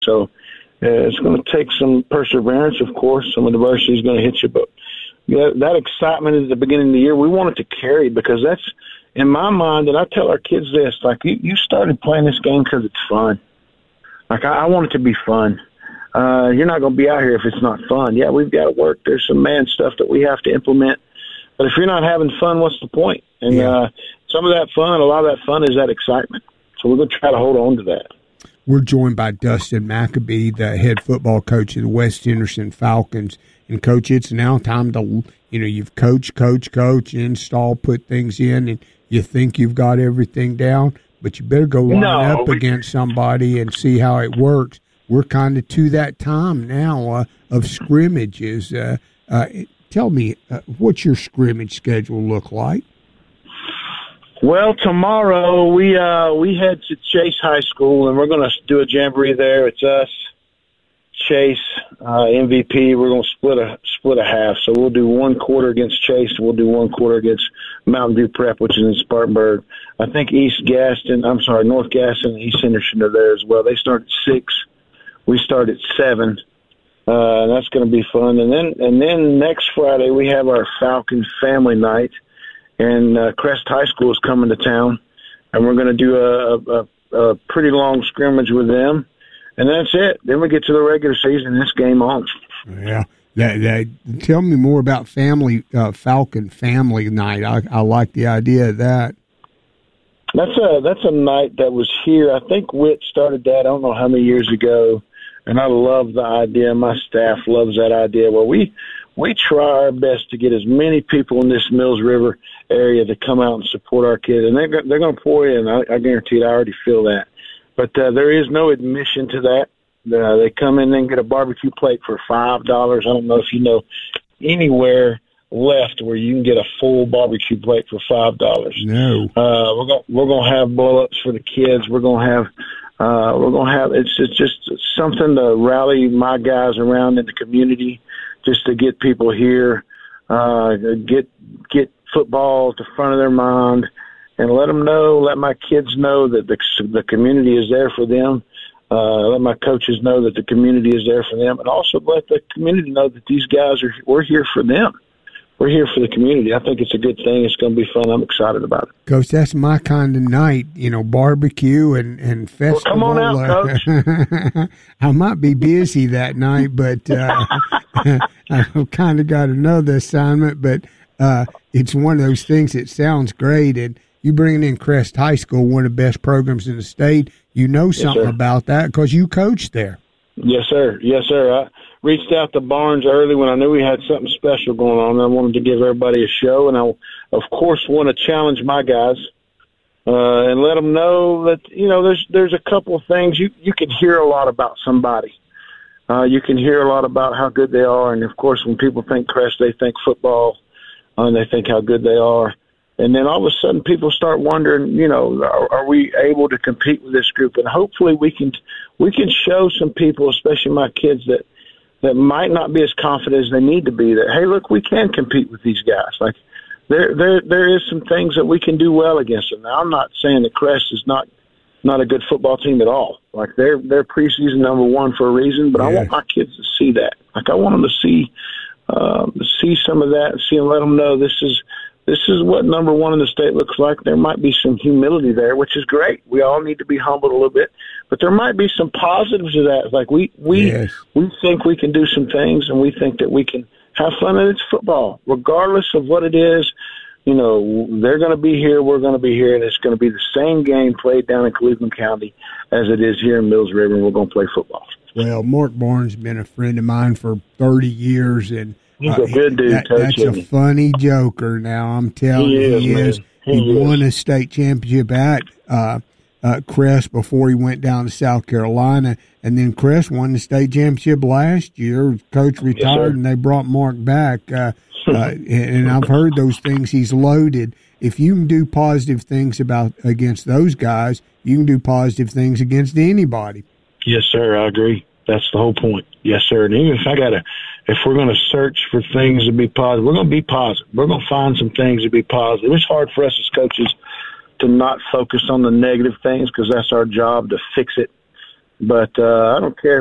So it's going to take some perseverance, of course. Some adversity is going to hit you, but that excitement at the beginning of the year, we want it to carry, because that's, in my mind, and I tell our kids this, like, you started playing this game because it's fun. Like, I want it to be fun. You're not going to be out here if it's not fun. Yeah, we've got to work. There's some man stuff that we have to implement. But if you're not having fun, what's the point? And some of that fun, a lot of that fun is that excitement. So we're going to try to hold on to that. We're joined by Dustin Maccabee, the head football coach of the West Henderson Falcons. And, Coach, it's now time to, you've coach, install, put things in, and you think you've got everything down, but you better go line up against somebody and see how it works. We're kind of to that time now of scrimmages. Tell me, what's your scrimmage schedule look like? Well, tomorrow we head to Chase High School, and we're going to do a jamboree there. It's us, Chase, MVP. We're going to split a half. So we'll do one quarter against Chase, and we'll do one quarter against Mountain View Prep, which is in Spartanburg. I think North Gaston and East Henderson are there as well. They start at 6. We start at 7. And that's going to be fun. And then next Friday we have our Falcon family night. And Crest High School is coming to town, and we're going to do a pretty long scrimmage with them, and that's it. Then we get to the regular season, and it's game on. Yeah. Tell me more about Falcon Family Night. I like the idea of that. That's a night that was here. I think Whit started that I don't know how many years ago, and I love the idea. My staff loves that idea. Well, we try our best to get as many people in this Mills River area to come out and support our kids, and they're going to pour in. I guarantee it. I already feel that. But there is no admission to that. They come in and get a barbecue plate for $5. I don't know if you know anywhere left where you can get a full barbecue plate for $5. No. We're gonna have blow-ups for the kids. We're gonna have it's just something to rally my guys around in the community, just to get people here, get football to the front of their mind, and let my kids know that the community is there for them. Let my coaches know that the community is there for them, and also let the community know that these guys we're here for them. We're here for the community. I think it's a good thing. It's going to be fun. I'm excited about it. Coach, that's my kind of night, barbecue and festival. Well, come on out, Coach. I might be busy that night, but I've kind of got another assignment, but it's one of those things that sounds great. And you bringing in Crest High School, one of the best programs in the state, you know something about that because you coached there. Yes, sir. Yes, sir. I reached out to Barnes early when I knew we had something special going on. I wanted to give everybody a show, and I, of course, want to challenge my guys and let them know that, there's a couple of things. You can hear a lot about somebody. You can hear a lot about how good they are, and, of course, when people think Crest, they think football, and they think how good they are. And then all of a sudden people start wondering, are we able to compete with this group? And hopefully we can show some people, especially my kids, that might not be as confident as they need to be, that, hey, look, we can compete with these guys. Like there is some things that we can do well against them. Now, I'm not saying that Crest is not a good football team at all. Like they're preseason number 1 for a reason, but I want my kids to see that. Like I want them to see some of that and let them know this is what number 1 in the state looks like. There might be some humility there, which is great. We all need to be humbled a little bit, but there might be some positives to that. Like we think we can do some things, and we think that we can have fun, and it's football, regardless of what it is. They're going to be here, we're going to be here, and it's going to be the same game played down in Cleveland County as it is here in Mills River, and we're going to play football. Well, Mark Barnes has been a friend of mine for 30 years, and he's a good dude, Coach. That's a funny joker. Now I'm telling you, he is. He won a state championship at Crest before he went down to South Carolina, and then Crest won the state championship last year. Coach retired, and they brought Mark back. And I've heard those things. He's loaded. If you can do positive things against those guys, you can do positive things against anybody. Yes, sir. I agree. That's the whole point. Yes, sir. And even if we're going to search for things to be positive, we're going to be positive. We're going to find some things to be positive. It's hard for us as coaches to not focus on the negative things because that's our job to fix it. But I don't care